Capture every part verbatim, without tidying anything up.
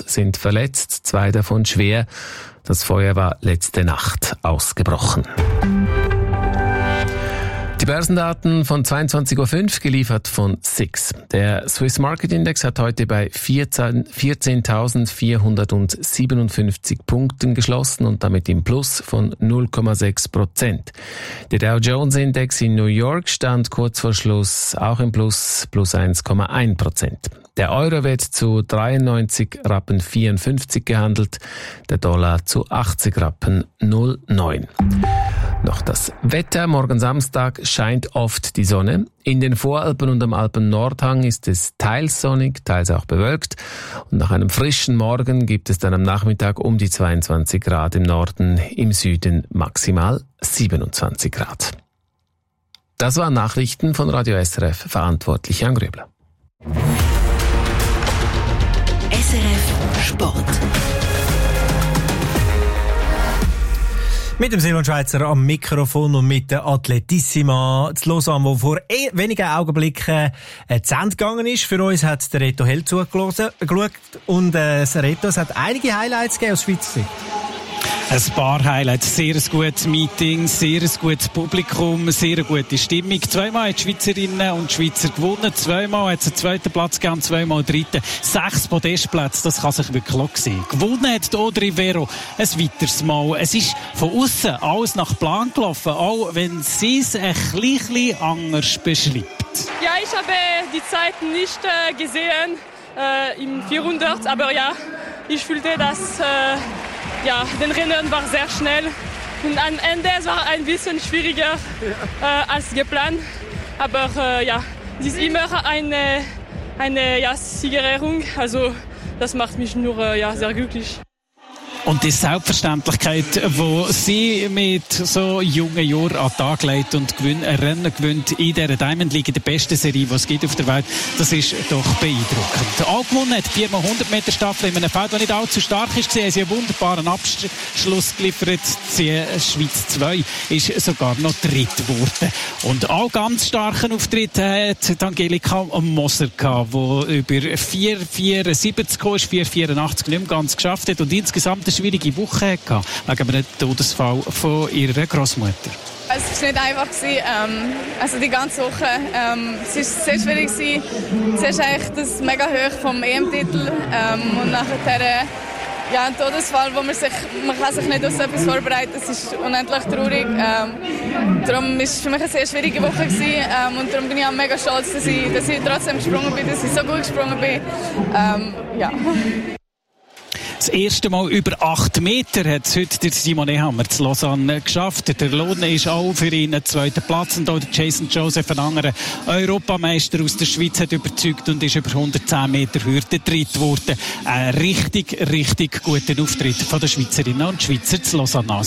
sind verletzt, zwei davon schwer. Das Feuer war letzte Nacht ausgebrochen. Die Börsendaten von zweiundzwanzig Uhr fünf geliefert von S I X. Der Swiss Market Index hat heute bei vierzehntausendvierhundertsiebenundfünfzig Punkten geschlossen und damit im Plus von null Komma sechs Prozent. Der Dow Jones Index in New York stand kurz vor Schluss auch im Plus, plus eins Komma eins Prozent. Der Euro wird zu dreiundneunzig Rappen vierundfünfzig gehandelt, der Dollar zu achtzig Rappen null Komma neun. Noch das Wetter. Morgen Samstag scheint oft die Sonne. In den Voralpen und am Alpen-Nordhang ist es teils sonnig, teils auch bewölkt. Und nach einem frischen Morgen gibt es dann am Nachmittag um die zweiundzwanzig Grad im Norden, im Süden maximal siebenundzwanzig Grad. Das waren Nachrichten von Radio S R F, verantwortlich Jan Grübler. S R F Sport. Mit dem Simon Schweizer am Mikrofon und mit der Atletissima zu Lausanne, die vor eh wenigen Augenblicken äh, zu Ende gegangen ist. Für uns hat der Reto Hell zugeschaut und äh, das Reto, es hat einige Highlights gegeben aus Schweizer Sicht. Ein paar Highlights, sehr ein gutes Meeting, sehr ein gutes Publikum, sehr eine gute Stimmung. Zweimal hat die Schweizerinnen und Schweizer gewonnen, zweimal hat es einen zweiten Platz gegeben, zweimal einen dritten. Sechs Podestplätze, das kann sich wirklich auch sehen. Gewonnen hat Audrey Vero ein weiteres Mal. Es ist von außen alles nach Plan gelaufen, auch wenn sie es ein bisschen anders beschreibt. Ja, ich habe die Zeit nicht äh, gesehen äh, im vierhundert, aber ja, ich fühlte, dass äh, ja, den Rennen war sehr schnell und am Ende es war ein bisschen schwieriger äh, als geplant, aber äh, ja, es ist immer eine, eine ja, Siegerehrung, also das macht mich nur äh, ja, sehr glücklich. Und die Selbstverständlichkeit, die sie mit so jungen Jahren an den Tag legt und gewinnt, ein Rennen gewinnt in dieser Diamond League, der besten Serie, die es gibt auf der Welt, das ist doch beeindruckend. Auch gewonnen hat die viermal hundert Meter Staffel in einem Feld, das nicht allzu stark ist. Sie haben einen wunderbaren Abschluss geliefert. Die Schweiz zwei ist sogar noch dritt geworden. Und auch ganz starken Auftritt hat Angelika Moser gehabt, die über vier Komma vierundsiebzig kam, vier Komma vierundachtzig nicht mehr ganz geschafft hat und insgesamt eine schwierige Woche hatte, wegen einem Todesfall von ihrer Großmutter. Es war nicht einfach. Ähm, also die ganze Woche. Ähm, es war sehr schwierig. Zuerst eigentlich das mega hoch vom E M-Titel ähm, und nachher ja, ein Todesfall, wo man sich, man kann sich nicht auf so etwas vorbereiten. Es ist unendlich traurig. Ähm, darum war es für mich eine sehr schwierige Woche gewesen, ähm, und darum bin ich auch mega stolz, dass ich, dass ich trotzdem gesprungen bin, dass ich so gut gesprungen bin. Ähm, ja. Das erste Mal über acht Meter hat es heute der Simon Ehammer zu Lausanne geschafft. Der Lohn ist auch für ihn ein zweiter Platz. Und auch der Jason Joseph, ein anderer Europameister aus der Schweiz, hat überzeugt und ist über hundertzehn Meter Hürde dritt geworden. Ein richtig, richtig guter Auftritt von der Schweizerinnen und Schweizer zu Lausanne.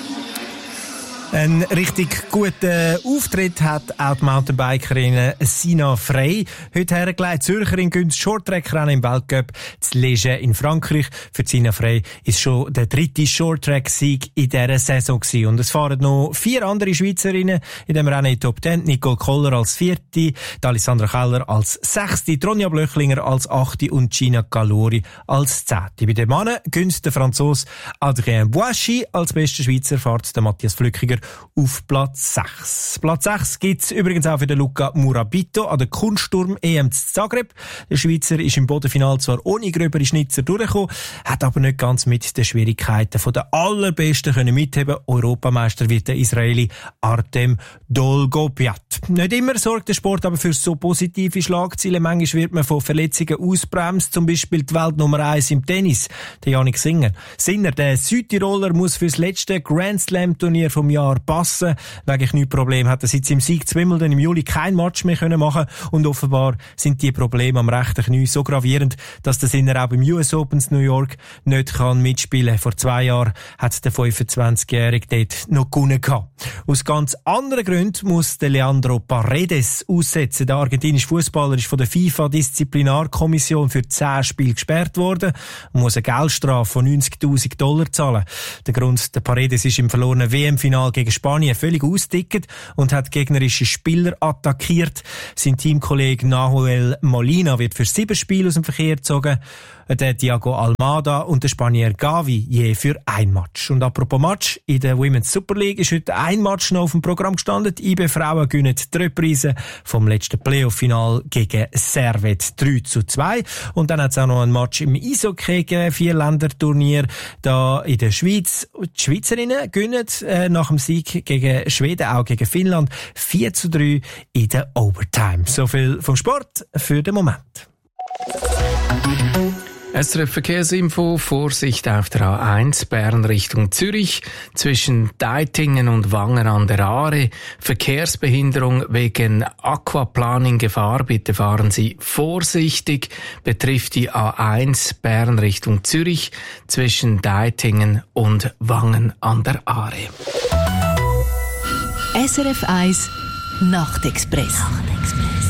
Ein richtig guten Auftritt hat auch die Mountainbikerin Sina Frey heute hergelegt. Zürcherin gewinnt das Shorttrack-Rennen im Weltcup zu Liège in Frankreich. Für Sina Frey ist schon der dritte Shorttrack-Sieg in dieser Saison gewesen. Und es fahren noch vier andere Schweizerinnen in dem Rennen in Top Ten. Nicole Koller als vierte, die Alessandra Keller als sechste, Ronja Blöchlinger als achte und Gina Galori als zehnte. Bei den Männern gewinnt der Franzose Adrien Boissy, als bester Schweizer fährt der Matthias Flückiger auf Platz sechs. Platz sechs gibt's übrigens auch für den Luca Murabito an der Kunststurm-E M zu Zagreb. Der Schweizer ist im Bodenfinal zwar ohne gröbere Schnitzer durchgekommen, hat aber nicht ganz mit den Schwierigkeiten von der allerbesten können mitheben. Europameister wird der Israeli Artem Dolgopiat. Nicht immer sorgt der Sport aber für so positive Schlagzeilen. Manchmal wird man von Verletzungen ausbremst, zum Beispiel die Weltnummer eins im Tennis, der Jannik Sinner. Sinner, der Südtiroler, muss fürs letzte Grand Slam Turnier vom Jahr passen. Wegen Knieproblem hat er seit seinem Sieg zu Wimbledon im Juli kein Match mehr können machen und offenbar sind die Probleme am rechten Knie so gravierend, dass der Sinner auch beim U S Open New York nicht kann mitspielen. Vor zwei Jahren hat der fünfundzwanzigjährige dort noch gewonnen gehabt. Aus ganz anderen Gründen muss der Leandro Paredes aussetzen. Der argentinische Fußballer ist von der FIFA-Disziplinarkommission für zehn Spiele gesperrt worden und muss eine Geldstrafe von neunzigtausend Dollar zahlen. Der Grund, der Paredes ist im verlorenen W M-Final gegen Spanien völlig ausgedickt und hat gegnerische Spieler attackiert. Sein Teamkollege Nahuel Molina wird für sieben Spiele aus dem Verkehr gezogen. der Thiago Almada und der Spanier Gavi je für ein Match. Und apropos Match, in der Women's Super League ist heute ein Match noch auf dem Programm gestanden. Die I B Frauen gewinnen die Reprise vom letzten Playoff-Final gegen Servette drei zu zwei. Und dann hat es auch noch ein Match im Eishockey gegen Vier-Länder-Turnier da in der Schweiz. Die Schweizerinnen gewinnen äh, nach dem Sieg gegen Schweden, auch gegen Finnland, vier zu drei in der Overtime. So viel vom Sport für den Moment. S R F Verkehrsinfo, Vorsicht auf der A eins, Bern Richtung Zürich, zwischen Deitingen und Wangen an der Aare. Verkehrsbehinderung wegen Aquaplaning-Gefahr, bitte fahren Sie vorsichtig. Betrifft die A eins, Bern Richtung Zürich, zwischen Deitingen und Wangen an der Aare. S R F eins Nachtexpress. Nachtexpress.